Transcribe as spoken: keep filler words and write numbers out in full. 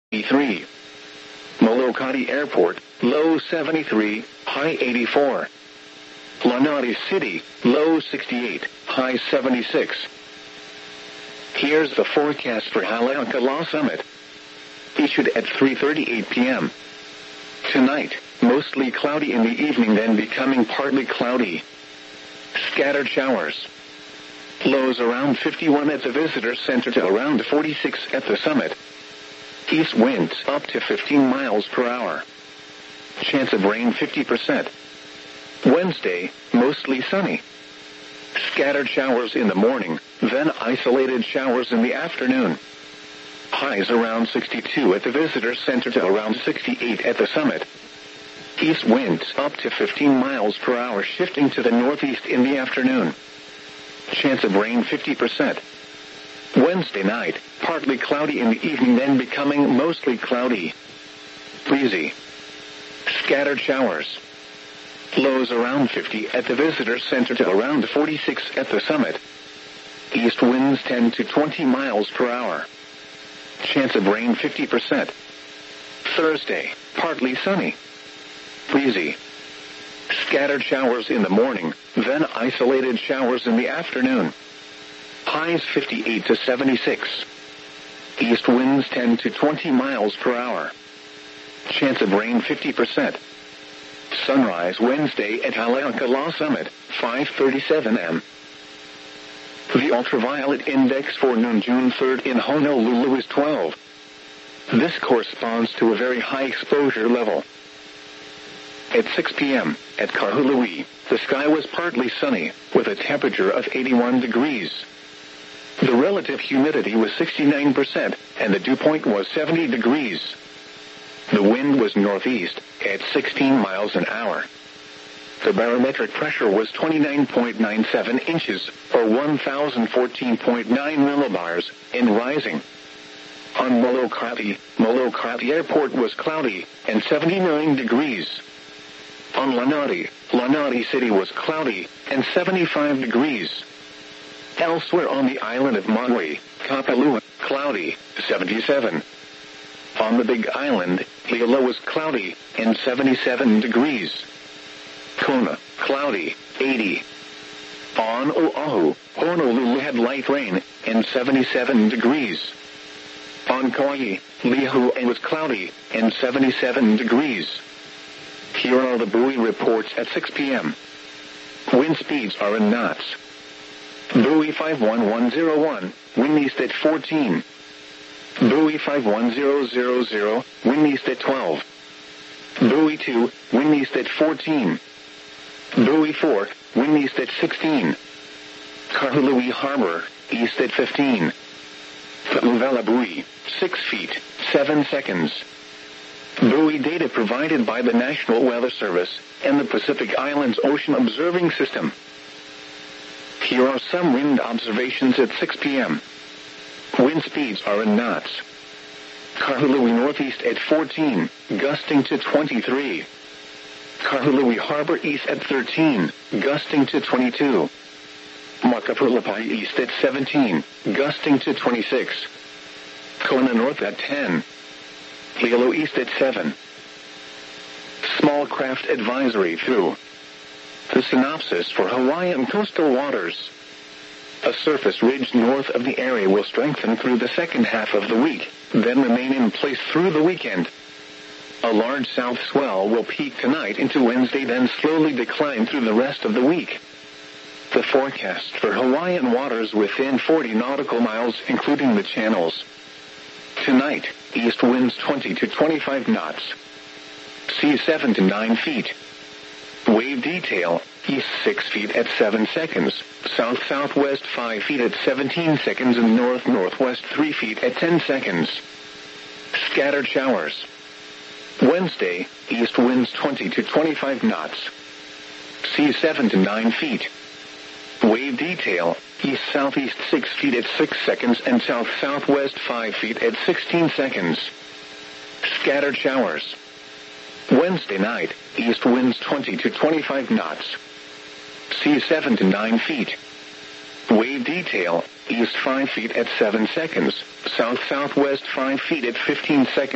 eighty-three. Molokati Airport, low seventy-three, high eighty-four. Lanati City, low sixty-eight, high seventy-six. Here's the forecast for Haleakala Summit. Issued at three thirty-eight p m Tonight, mostly cloudy in the evening, then becoming partly cloudy. Scattered showers. Lows around fifty-one at the visitor center to around forty-six at the summit. East winds up to fifteen miles per hour. Chance of rain fifty percent. Wednesday, mostly sunny. Scattered showers in the morning, then isolated showers in the afternoon. Highs around sixty-two at the visitor center to around sixty-eight at the summit. East winds up to fifteen miles per hour, shifting to the northeast in the afternoon. Chance of rain fifty percent. Wednesday night, partly cloudy in the evening, then becoming mostly cloudy. Breezy. Scattered showers. Lows around fifty at the visitor center to around forty-six at the summit. East winds ten to twenty miles per hour. Chance of rain fifty percent. Thursday, partly sunny. Breezy. Scattered showers in the morning, then isolated showers in the afternoon. Highs fifty-eight to seventy-six. East winds ten to twenty miles per hour. Chance of rain fifty percent. Sunrise Wednesday at Haleakala Summit, five thirty-seven a m The ultraviolet index for noon June third in Honolulu is twelve. This corresponds to a very high exposure level. At six p m at Kahului, the sky was partly sunny, with a temperature of eighty-one degrees. The relative humidity was sixty-nine percent, and the dew point was seventy degrees. The wind was northeast, at sixteen miles an hour. The barometric pressure was twenty-nine point nine seven inches, or one thousand fourteen point nine millibars, and rising. On Molokati, Molokati Airport was cloudy, and seventy-nine degrees. On Lanati, Lanati City was cloudy, and seventy-five degrees. Elsewhere on the island of Maui, Kapalua, cloudy, seventy-seven. On the Big Island, Lialo was cloudy, and seventy-seven degrees. Kona, cloudy, eighty. On Oahu, Honolulu had light rain, and seventy-seven degrees. On Kauai, Lihue was cloudy, and seventy-seven degrees. Here are the buoy reports at six p m Wind speeds are in knots. Buoy five one one zero one, wind east at fourteen. Buoy five one zero zero zero, wind east at twelve. Buoy two, wind east at fourteen. Buoy four, wind east at sixteen. Kahului Harbor, east at fifteen. Pu'uvela buoy, six feet, seven seconds. Buoy data provided by the National Weather Service and the Pacific Islands Ocean Observing System. Here are some wind observations at six p m Wind speeds are in knots. Kahului northeast at fourteen, gusting to twenty-three. Kahului Harbor east at thirteen, gusting to twenty-two. Makapulapai east at seventeen, gusting to twenty-six. Kona north at ten. Lialo east at seven. Small craft advisory through. The synopsis for Hawaiian coastal waters. A surface ridge north of the area will strengthen through the second half of the week, then remain in place through the weekend. A large south swell will peak tonight into Wednesday, then slowly decline through the rest of the week. The forecast for Hawaiian waters within forty nautical miles, including the channels. Tonight, east winds twenty to twenty-five knots. Sea seven to nine feet. Wave detail, east six feet at seven seconds, south-southwest five feet at seventeen seconds, and north-northwest three feet at ten seconds. Scattered showers. Wednesday, east winds twenty to twenty-five knots. Sea seven to nine feet. Wave detail, east-southeast six feet at six seconds, and south-southwest five feet at sixteen seconds. Scattered showers. Wednesday night, east winds twenty to twenty-five knots. Sea seven to nine feet. Wave detail, east five feet at seven seconds, south-southwest five feet at fifteen seconds.